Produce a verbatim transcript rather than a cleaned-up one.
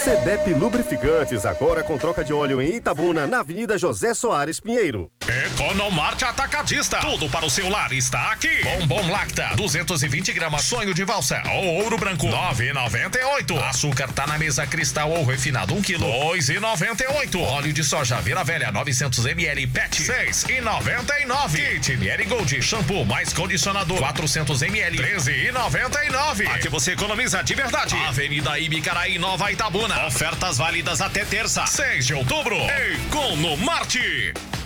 Sedep Lubrificantes, agora com troca de óleo em Itabuna, na Avenida José Soares Pinheiro. Economarte Atacadista, tudo para o seu lar está aqui. Bombom Lacta, duzentos e vinte gramas, sonho de valsa ou ouro branco, nove e noventa e oito. Açúcar tá na mesa cristal ou refinado, um quilo, dois e noventa e oito. Óleo de soja Vira Velha, novecentos mililitros, pet, seis e noventa e nove. Kit Miele Gold, shampoo mais condicionador, quatrocentos mililitros, treze e noventa e nove. Aqui você economiza de verdade. Avenida Ibicaraí, Nova Itabuna. Ofertas válidas até terça, seis de outubro. Economarte.